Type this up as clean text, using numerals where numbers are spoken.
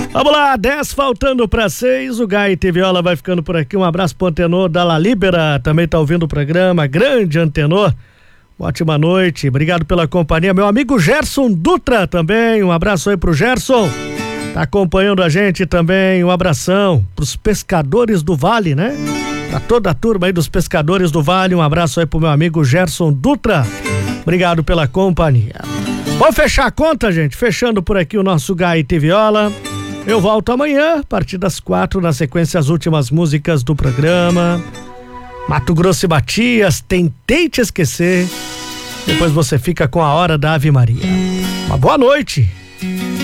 Vamos lá, 10 faltando para 6. O Gaite Viola vai ficando por aqui. Um abraço pro Antenor da La Libera, também tá ouvindo o programa. Grande Antenor. Ótima noite, obrigado pela companhia. Meu amigo Gerson Dutra também, um abraço aí pro Gerson. Tá acompanhando a gente também, um abração pros pescadores do Vale, né? Pra toda a turma aí dos pescadores do Vale, um abraço aí pro meu amigo Gerson Dutra. Obrigado pela companhia. Vamos fechar a conta, gente? Fechando por aqui o nosso Gaite Viola. Eu volto amanhã, a partir das 4, na sequência as últimas músicas do programa. Mato Grosso e Matias, Tentei Te Esquecer. Depois você fica com a Hora da Ave Maria. Uma boa noite.